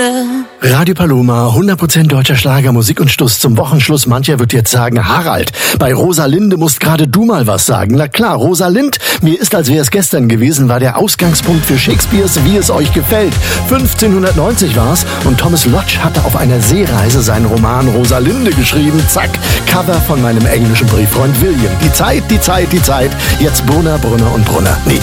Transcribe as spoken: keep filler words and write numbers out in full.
Linde. Radio Paloma, hundert Prozent deutscher Schlager, Musik und Stuss zum Wochenschluss. Mancher wird jetzt sagen, Harald, bei Rosalinde musst gerade du mal was sagen. Na klar, Rosalind, mir ist, als wäre es gestern gewesen, war der Ausgangspunkt für Shakespeares Wie es euch gefällt. fünfzehnhundertneunzig war's und Thomas Lodge hatte auf einer Seereise seinen Roman Rosalinde geschrieben. Zack, Cover von meinem englischen Brieffreund William. Die Zeit, die Zeit, die Zeit, jetzt Brunner, Brunner und Brunner. Nee,